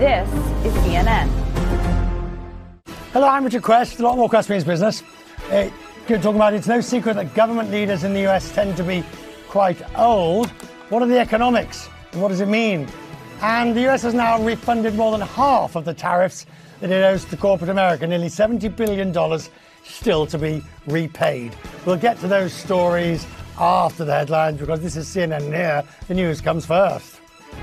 This is CNN. Hello, I'm Richard Quest. A lot more Quest Means Business. Talking about it's no secret that government leaders in the US tend to be quite old. What are the economics? And what does it mean? And the US has now refunded more than half of the tariffs that it owes to corporate America, nearly $70 billion still to be repaid. We'll get to those stories after the headlines because this is CNN Near. The news comes first.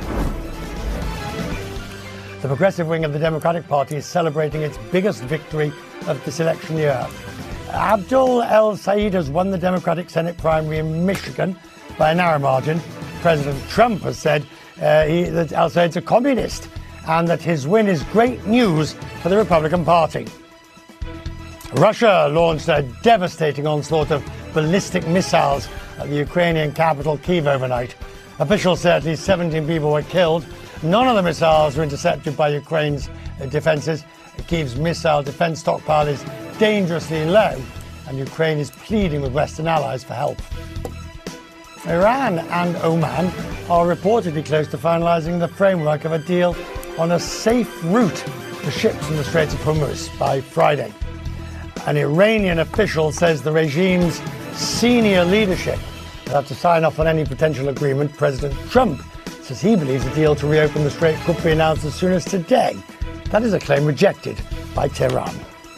The progressive wing of the Democratic Party is celebrating its biggest victory of this election year. Abdul El-Sayed has won the Democratic Senate primary in Michigan by a narrow margin. President Trump has said that El-Sayed's a communist and that his win is great news for the Republican Party. Russia launched a devastating onslaught of ballistic missiles at the Ukrainian capital Kyiv overnight. Officials say at least 17 people were killed. None of the missiles were intercepted by Ukraine's defences. Kyiv's missile defence stockpile is dangerously low, and Ukraine is pleading with Western allies for help. Iran and Oman are reportedly close to finalising the framework of a deal on a safe route for ships in the Straits of Hormuz by Friday. An Iranian official says the regime's senior leadership will have to sign off on any potential agreement. President Trump says he believes a deal to reopen the strait could be announced as soon as today. That is a claim rejected by Tehran.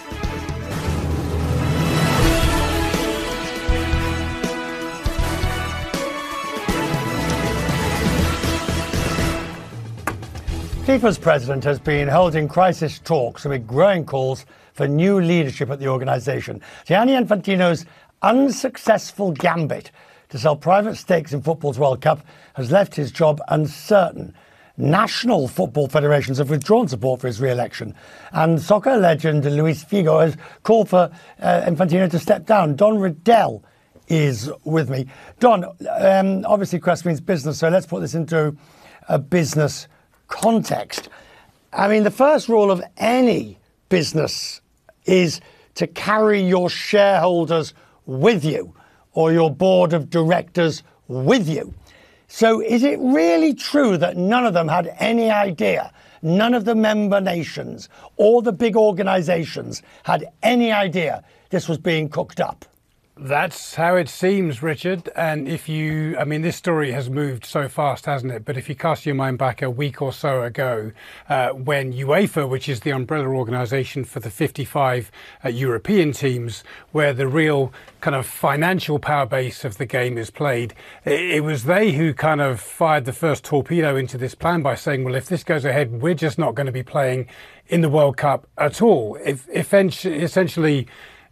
FIFA's president has been holding crisis talks amid growing calls for new leadership at the organisation. Gianni Infantino's unsuccessful gambit to sell private stakes in football's World Cup has left his job uncertain. National football federations have withdrawn support for his re-election, and soccer legend Luis Figo has called for Infantino to step down. Don Riddell is with me. Don, obviously Quest Means Business, so let's put this into a business context. I mean, the first rule of any business is to carry your shareholders with you or your board of directors with you. So is it really true that none of them had any idea, none of the member nations or the big organisations had any idea this was being cooked up? That's how it seems, Richard. And this story has moved so fast, hasn't it? But if you cast your mind back a week or so ago, when UEFA, which is the umbrella organisation for the 55 European teams, where the real kind of financial power base of the game is played, it was they who kind of fired the first torpedo into this plan by saying, well, if this goes ahead, we're just not going to be playing in the World Cup at all. Essentially,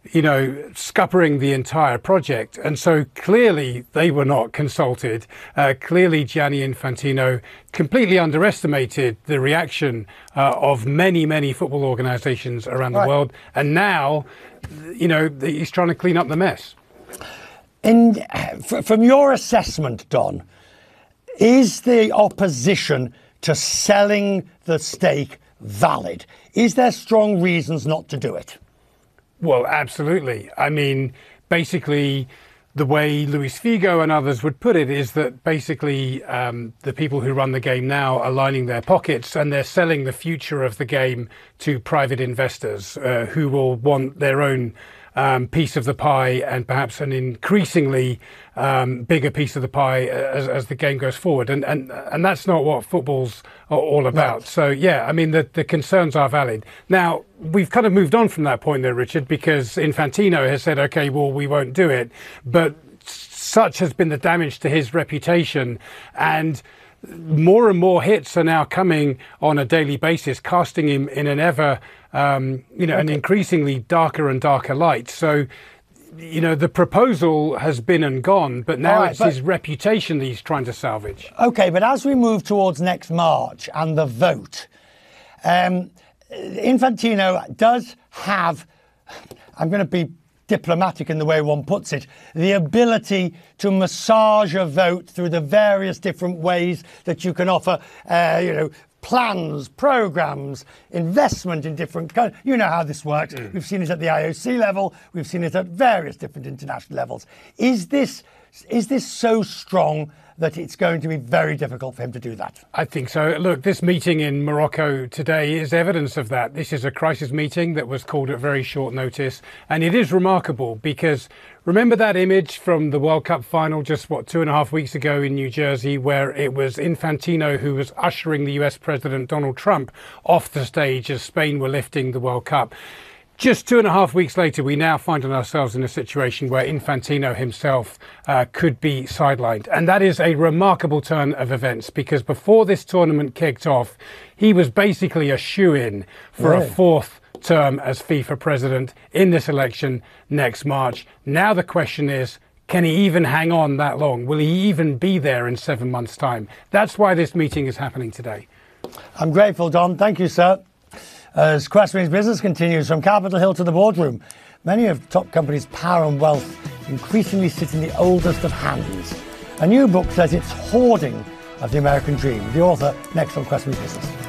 scuppering the entire project. And so clearly they were not consulted. Clearly Gianni Infantino completely underestimated the reaction of many, many football organisations around the world. And now, he's trying to clean up the mess. And from your assessment, Don, is the opposition to selling the stake valid? Is there strong reasons not to do it? Well, absolutely. I mean, basically, the way Luis Figo and others would put it is that basically the people who run the game now are lining their pockets and they're selling the future of the game to private investors who will want their own piece of the pie and perhaps an increasingly bigger piece of the pie as the game goes forward. And that's not what football's all about. Right. So, yeah, I mean, the concerns are valid. Now, we've kind of moved on from that point there, Richard, because Infantino has said, OK, well, we won't do it. But such has been the damage to his reputation. And more and more hits are now coming on a daily basis, casting him in an ever, an increasingly darker and darker light. So, the proposal has been and gone, but now it's his reputation that he's trying to salvage. OK, but as we move towards next March and the vote, Infantino does have, I'm going to be diplomatic in the way one puts it, the ability to massage a vote through the various different ways that you can offer, plans, programs, investment in different countries. You know how this works. We've seen it at the IOC level. We've seen it at various different international levels. Is this Is this so strong that it's going to be very difficult for him to do that? I think so. Look, this meeting in Morocco today is evidence of that. This is a crisis meeting that was called at very short notice. And it is remarkable because remember that image from the World Cup final just, 2.5 weeks ago in New Jersey, where it was Infantino who was ushering the US President Donald Trump off the stage as Spain were lifting the World Cup. Just 2.5 weeks later, we now find ourselves in a situation where Infantino himself could be sidelined. And that is a remarkable turn of events, because before this tournament kicked off, he was basically a shoo-in for a fourth term as FIFA president in this election next March. Now the question is, can he even hang on that long? Will he even be there in 7 months' time? That's why this meeting is happening today. I'm grateful, Don. Thank you, sir. As Quest Means Business continues from Capitol Hill to the boardroom, many of top companies' power and wealth increasingly sit in the oldest of hands. A new book says it's hoarding of the American dream. The author next on Quest Means Business.